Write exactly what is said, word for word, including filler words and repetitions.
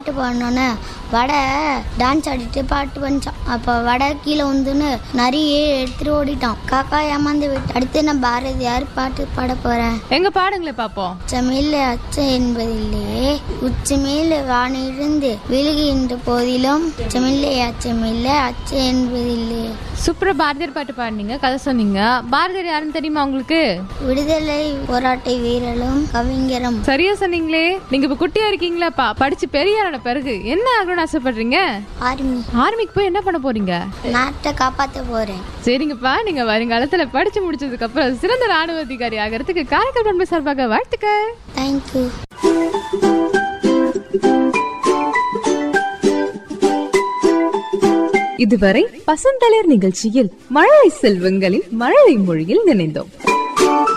பாட்டு பாடினோன்னே வடை டான்ஸ் ஆடிட்டு பாட்டு பண்ணிச்சான். அப்போ வடை கீழே வந்துன்னு நிறைய எடுத்துட்டு ஓடிட்டான். காக்கா ஏமாந்து விட்டு அடுத்து நான் பாரதியார் பாட்டு பாட போறேன். எங்க பாடுங்களே பாப்போம். உச்சமேல் அச்சம் என்பதில்லே உச்சமேல் வானிருந்து விழுகின்ற போதிலும் உச்சமில்லை அச்சமில்லை அச்சம் என்பதில்லை. சூப்பரா பாரதியார் பாட்டு பாடினீங்க, கதை சொன்னீங்க. பாரதியார் யாருன்னு தெரியுமா உங்களுக்கு? விடுதலை போராட்ட வீரரும் கவிஞரும். சரியா சொன்னீங்களே. நீங்க இப்ப குட்டியா இருக்கீங்களாப்பா, படிச்சு பெரியாரோட பிறகு என்ன ஆகணும்னு ஆசைப்படுறீங்க? ஆர்மி. ஆர்மிக்கு போய் என்ன பண்ண போறீங்க? நாட்டை காப்பாற்ற போறேன். சரிங்கப்பா, நீங்க வருங்காலத்துல படிச்சு முடிச்சதுக்கு அப்புறம் சிறந்த ராணுவ அதிகாரி ஆகிறதுக்கு காரைக்கால் பண்பு சார்பாக வாழ்த்துக்கள். தேங்க்யூ. இதுவரை பசந்தளிர் நிகழ்ச்சியில் மழலை செல்வங்களின் மழலை மொழியில் நினைந்தோம்.